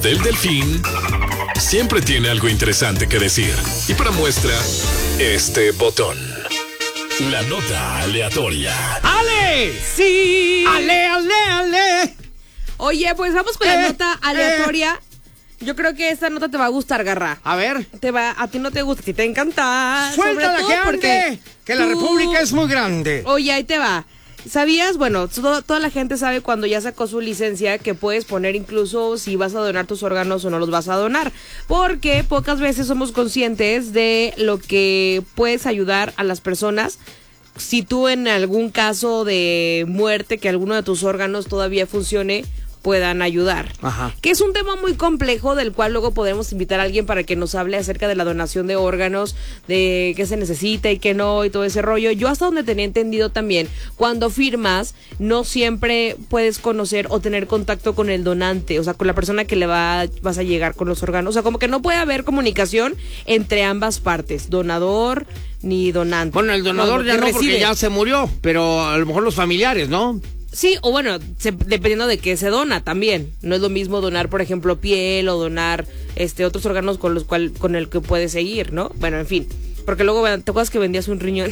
del Delfín siempre tiene algo interesante que decir. Y para muestra, este botón. La nota aleatoria. ¡Ale! ¡Sí! ¡Ale! Oye, pues vamos con la nota aleatoria. Yo creo que esta nota te va a gustar, Garra. A ver. A ti no te gusta, a ti te encanta. Suéltala que ande, que la República es muy grande. Oye, ahí te va. ¿Sabías? Bueno, toda la gente sabe cuando ya sacó su licencia que puedes poner incluso si vas a donar tus órganos o no los vas a donar. Porque pocas veces somos conscientes de lo que puedes ayudar a las personas. Si tú en algún caso de muerte que alguno de tus órganos todavía funcione, puedan ayudar. Ajá. Que es un tema muy complejo del cual luego podemos invitar a alguien para que nos hable acerca de la donación de órganos, de qué se necesita y qué no y todo ese rollo. Yo hasta donde tenía entendido también, cuando firmas no siempre puedes conocer o tener contacto con el donante, o sea, con la persona que vas a llegar con los órganos. O sea, como que no puede haber comunicación entre ambas partes, donador ni donante. Bueno, el donador ya no, porque ya se murió, pero a lo mejor los familiares, ¿no? Sí, o bueno, dependiendo de qué se dona también. No es lo mismo donar, por ejemplo, piel o donar otros órganos con el que puedes seguir, ¿no? Bueno, en fin. Porque luego, ¿te acuerdas que vendías un riñón?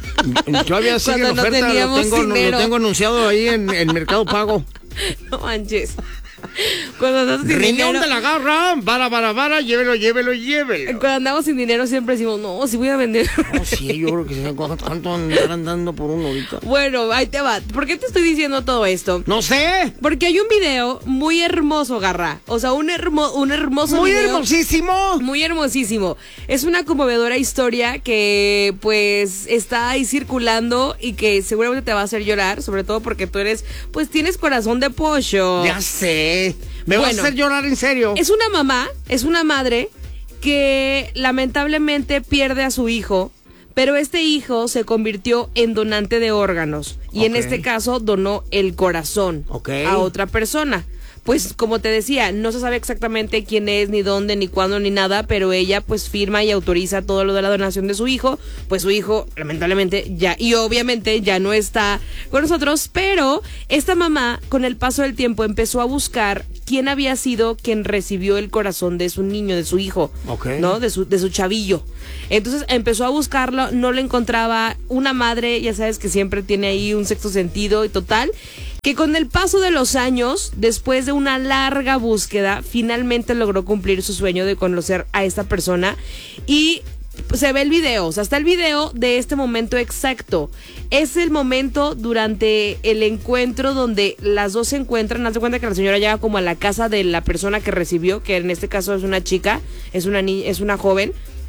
Todavía sigue en oferta, lo tengo anunciado ahí en Mercado Pago. No manches. Cuando andamos sin riñón dinero, de la garra, vara, llévelo. Cuando andamos sin dinero siempre decimos, no, si voy a vender. No, sí, yo creo que se cuánto andar andando por uno ahorita. Bueno, ahí te va. ¿Por qué te estoy diciendo todo esto? No sé. Porque hay un video muy hermoso, Garra. O sea, un hermoso muy video. Hermosísimo. Muy hermosísimo. Es una conmovedora historia que pues está ahí circulando y que seguramente te va a hacer llorar, sobre todo porque tú tienes corazón de pollo. Ya sé. Me vas a hacer llorar en serio. Es una madre que lamentablemente pierde a su hijo, pero este hijo se convirtió en donante de órganos y en este caso donó el corazón a otra persona. Pues como te decía, no se sabe exactamente quién es, ni dónde, ni cuándo, ni nada, pero ella pues firma y autoriza todo lo de la donación de su hijo. Pues su hijo lamentablemente obviamente ya no está con nosotros, pero esta mamá con el paso del tiempo empezó a buscar quién había sido quien recibió el corazón de su niño, de su hijo, ¿no? De su chavillo. Entonces empezó a buscarlo, no lo encontraba. Una madre, ya sabes que siempre tiene ahí un sexto sentido y total, que con el paso de los años, después de una larga búsqueda, finalmente logró cumplir su sueño de conocer a esta persona y se ve el video, o sea, está el video de este momento exacto. Es el momento durante el encuentro donde las dos se encuentran. Haz de cuenta que la señora llega como a la casa de la persona que recibió, que en este caso es una chica, es una joven.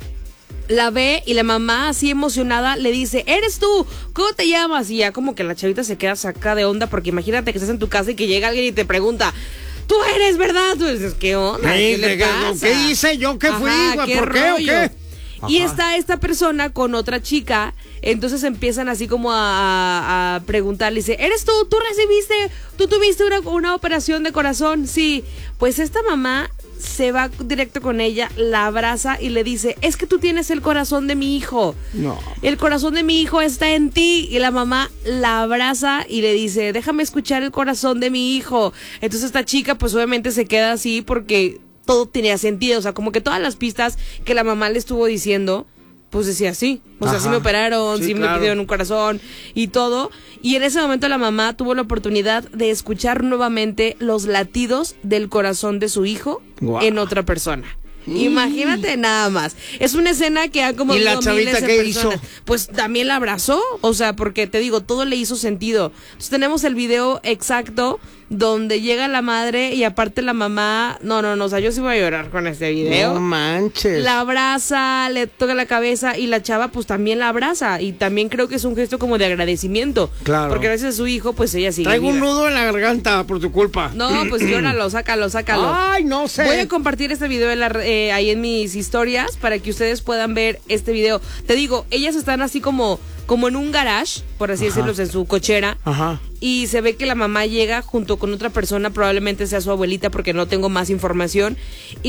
La ve y la mamá así emocionada le dice, ¿eres tú? ¿Cómo te llamas? Y ya como que la chavita se queda sacada de onda porque imagínate que estás en tu casa y que llega alguien y te pregunta, ¿tú eres, verdad? Tú dices, ¿qué onda? ¿Qué le pasa? ¿Qué hice yo? ¿Qué fui? ¿Por qué o qué? Y está esta persona con otra chica, entonces empiezan así como a preguntarle, dice, ¿eres tú? ¿Tú tuviste una operación de corazón? Sí. Pues esta mamá se va directo con ella, la abraza y le dice, es que tú tienes el corazón de mi hijo. No. El corazón de mi hijo está en ti. Y la mamá la abraza y le dice, déjame escuchar el corazón de mi hijo. Entonces esta chica pues obviamente se queda así porque todo tenía sentido. O sea, como que todas las pistas que la mamá le estuvo diciendo, pues decía sí. O sea, sí me operaron, sí me pidieron un corazón y todo. Y en ese momento la mamá tuvo la oportunidad de escuchar nuevamente los latidos del corazón de su hijo en otra persona. Imagínate nada más. Es una escena que ha como ¿y la chavita qué hizo? Pues también la abrazó, o sea, porque te digo, todo le hizo sentido. Entonces tenemos el video exacto donde llega la madre y aparte la mamá, no, o sea, yo sí voy a llorar con este video. No manches. La abraza, le toca la cabeza y la chava pues también la abraza y también creo que es un gesto como de agradecimiento. Claro. Porque gracias a su hijo pues ella sigue Traigo viva. un nudo en la garganta por tu culpa. No, pues llóralo, sácalo. Ay, no sé. Voy a compartir este video ahí en mis historias para que ustedes puedan ver este video. Te digo, ellas están así como en un garage, por así decirlo, en su cochera. Ajá. Y se ve que la mamá llega junto con otra persona, probablemente sea su abuelita porque no tengo más información.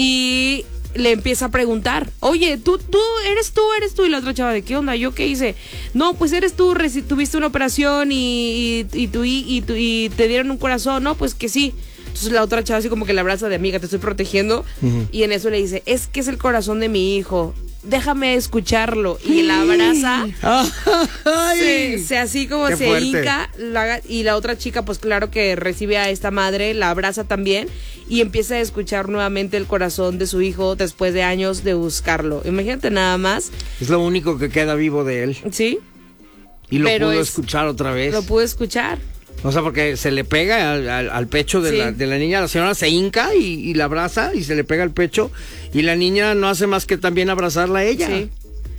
Y le empieza a preguntar, oye, ¿tú eres tú? Y la otra chava, ¿de qué onda? ¿Yo qué hice? No, pues eres tú, tuviste una operación y te dieron un corazón. No, pues que sí. Entonces la otra chava así como que la abraza de amiga, te estoy protegiendo. Y en eso le dice, es que es el corazón de mi hijo, déjame escucharlo. Y la abraza. Se así como Qué se fuerte. hinca. Y la otra chica, pues claro que recibe a esta madre, la abraza también. Y empieza a escuchar nuevamente el corazón de su hijo después de años de buscarlo. Imagínate nada más. Es lo único que queda vivo de él. Sí. Y lo Pero pudo escuchar otra vez. Lo pudo escuchar. O sea, porque se le pega al pecho de, Sí. la niña. La señora se hinca y la abraza y se le pega al pecho. Y la niña no hace más que también abrazarla a ella. Sí.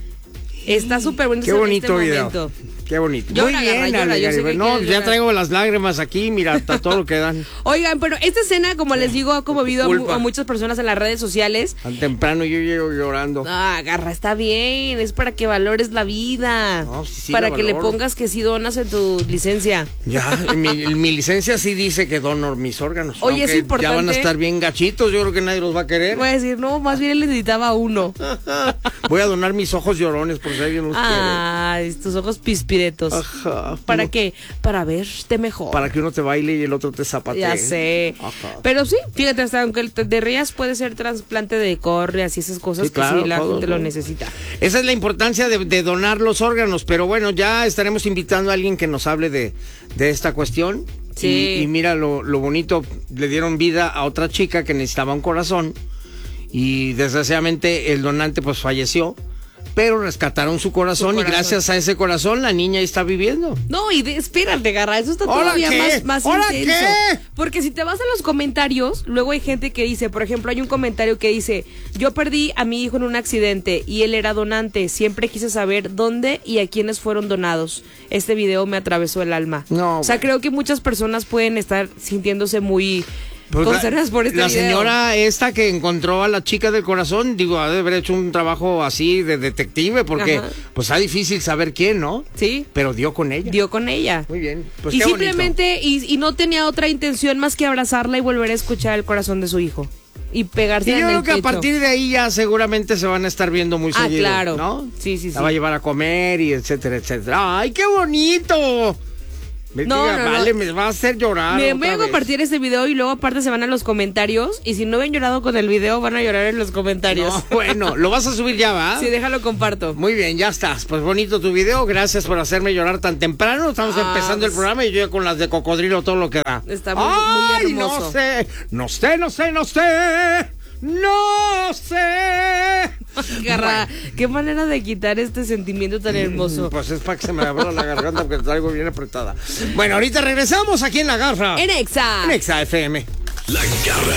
Está súper bonito. Qué bonito en este video. momento. Qué bonito. Llora, Muy bien, Garra, llora, Ale, yo sé que Garibay. No, quieres ya llorar. traigo las lágrimas aquí, mira, hasta todo lo que dan. Oigan, pero esta escena, como les digo, ha conmovido culpa. a muchas personas en las redes sociales. Tan temprano yo llego llorando. Ah, Garra, está bien, es para que valores la vida. No, sí, para la que le valoro. pongas que sí donas en tu licencia. Ya, mi licencia sí dice que dono mis órganos. Oye, es aunque importante. ya van a estar bien gachitos, yo creo que nadie los va a querer. Voy a decir, no, más bien él necesitaba uno. Voy a donar mis ojos llorones por si alguien los Ay, tus ojos pispiretos. quiere. Ajá. ¿Para qué? Para verte mejor. Para que uno te baile y el otro te zapatee. Ya sé. Ajá. Pero sí, fíjate, hasta aunque te rías, puede ser trasplante de córneas y esas cosas Sí, claro, que sí la todo, gente lo todo. necesita. Esa es la importancia de donar los órganos, pero bueno, ya estaremos invitando a alguien que nos hable de esta cuestión. Sí. Y mira lo bonito, le dieron vida a otra chica que necesitaba un corazón y desgraciadamente el donante pues falleció, pero rescataron su corazón y gracias a ese corazón la niña está viviendo. No, y espérate, Garra, eso está ¿Ahora todavía qué? más ¿Ahora intenso. qué? Porque si te vas a los comentarios, luego hay gente que dice, por ejemplo, hay un comentario que dice, yo perdí a mi hijo en un accidente y él era donante, siempre quise saber dónde y a quiénes fueron donados. Este video me atravesó el alma. No, o sea, bueno. creo que muchas personas pueden estar sintiéndose muy concernadas por este la video. señora esta que encontró a la chica del corazón, digo, ha de haber hecho un trabajo así de detective, porque Ajá. pues está difícil saber quién, ¿no? Sí. Pero dio con ella. Dio con ella. Muy bien, pues y qué bonito. simplemente, y no tenía otra intención más que abrazarla y volver a escuchar el corazón de su hijo. Y pegarse Y yo en el creo que a pecho. partir de ahí ya seguramente se van a estar viendo muy seguido, claro. ¿no? Sí, sí, La sí. va a llevar a comer y etcétera, etcétera. ¡Ay, qué bonito! Me No, diga, no, vale, no. me va a hacer llorar. Miren, voy otra a vez. compartir este video y luego aparte se van a los comentarios. Y si no ven llorado con el video, van a llorar en los comentarios. No, bueno, lo vas a subir ya, ¿va? Sí, déjalo comparto. Muy bien, ya estás. Pues bonito tu video. Gracias por hacerme llorar tan temprano. Estamos empezando el programa y yo ya con las de cocodrilo todo lo que da. Está muy, ¡Ay, muy hermoso. no sé! No sé. Garra, qué manera de quitar este sentimiento tan hermoso. Pues es para que se me abra la garganta porque traigo bien apretada. Bueno, ahorita regresamos aquí en La Garra. En Exa. En Exa FM. La Garra